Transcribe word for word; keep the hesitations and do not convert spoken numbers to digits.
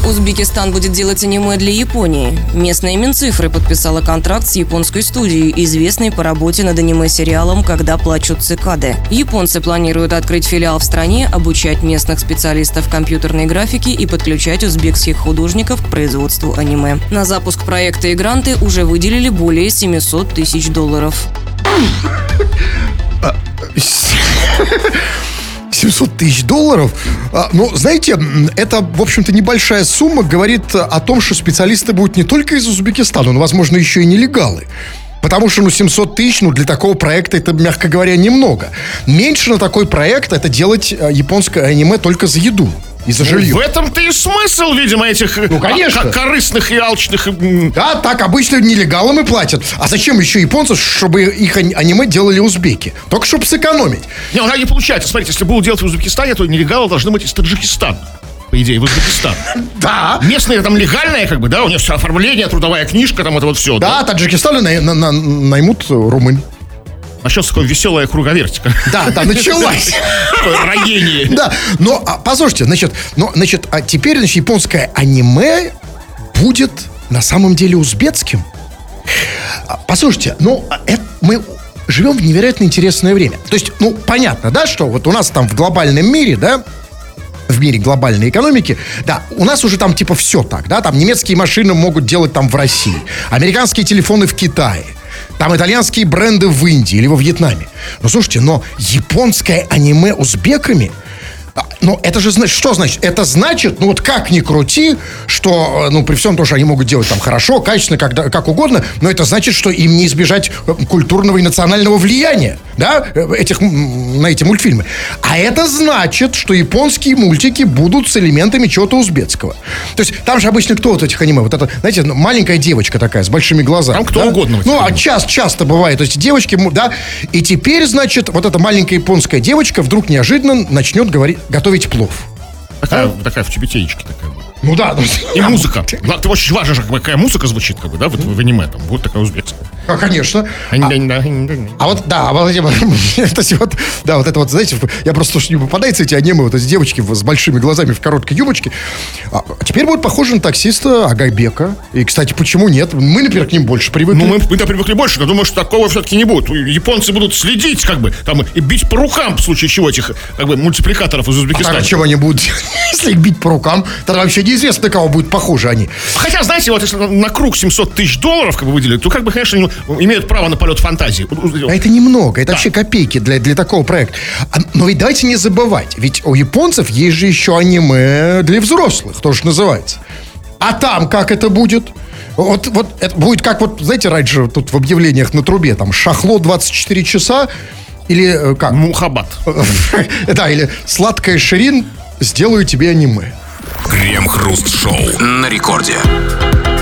Узбекистан будет делать аниме для Японии. Местная Минцифры подписала контракт с японской студией, известной по работе над аниме-сериалом «Когда плачут цикады». Японцы планируют открыть филиал в стране, обучать местных специалистов компьютерной графики и подключать узбекских художников к производству аниме. На запуск проекта и гранты уже выделили более семьсот тысяч долларов. семьсот тысяч долларов? Ну, знаете, это, в общем-то, небольшая сумма, говорит о том, что специалисты будут не только из Узбекистана, но, возможно, еще и нелегалы. Потому что, ну, семьсот тысяч, ну, для такого проекта это, мягко говоря, немного. Меньше на такой проект это делать японское аниме только за еду. И за жилье. В этом-то и смысл, видимо, этих ну, конечно. корыстных и алчных. Да, так обычно нелегалам и платят. А зачем еще японцы, чтобы их аниме делали узбеки? Только чтобы сэкономить. Не, у нас не получается. Смотрите, если будут делать в Узбекистане, то нелегалы должны быть из Таджикистана. По идее, в Узбекистан. Да. Местные там легальные, как бы, да, у них все оформление, трудовая книжка, там это вот все. Да, да? Таджикистаны на, на, на, наймут румын. Начнется такое веселая круговерть. Да, да, началась. Роение. Да, но, а, послушайте, значит, ну, значит, а теперь, значит, японское аниме будет на самом деле узбекским. Послушайте, ну, это, мы живем в невероятно интересное время. То есть, ну, понятно, да, что вот у нас там в глобальном мире, да, в мире глобальной экономики, да, у нас уже там типа все так, да, там немецкие машины могут делать там в России, американские телефоны в Китае, там итальянские бренды в Индии или во Вьетнаме. Но слушайте, но японское аниме узбеками, ну, это же значит, что значит? Это значит, ну, вот как ни крути, что, ну, при всем том, что они могут делать там хорошо, качественно, как, как угодно, но это значит, что им не избежать культурного и национального влияния, да, этих, на эти мультфильмы. А это значит, что японские мультики будут с элементами чего-то узбекского. То есть, там же обычно кто вот этих аниме? Вот это, знаете, маленькая девочка такая, с большими глазами. Там кто да? угодно. Ну, а часто, часто бывает, то есть, девочки, да, и теперь, значит, вот эта маленькая японская девочка вдруг неожиданно начнет говорить, готовить плов. Такая, а? такая в чебетеечке такая. Ну да. Ну, и музыка. Это очень важно, какая музыка звучит, как бы, да, в, в аниме там будет такая узбекская. А, конечно. А, а вот, да, вот, это вот, да, вот это вот, знаете, я просто не попадается эти аниме, вот эти девочки с большими глазами в короткой юбочке. А теперь будут похожи на таксиста Агайбека. И, кстати, почему нет? Мы, например, к ним больше привыкли. Ну, мы, мы-то привыкли больше, но думаю, что такого все-таки не будет. Японцы будут следить, как бы, там, и бить по рукам, в случае чего, этих, как бы, мультипликаторов из Узбекистана. А чего они будут делать? Если их бить по рукам, тогда вообще неизвестно, на кого будут похожи они. Хотя, знаете, вот если на круг семьсот тысяч долларов как бы выделили, то, как бы, конечно, они имеют право на полет фантазии. А это немного, это да. вообще копейки для, для такого проекта. Но ведь давайте не забывать, ведь у японцев есть же еще аниме для взрослых, тоже называется. А там как это будет? Вот, вот это будет как вот, знаете, раньше тут в объявлениях на трубе, там, шахло двадцать четыре часа, или как? Мухаббат. Да, или сладкая Ширин, сделаю тебе аниме. Крем-хруст-шоу на рекорде.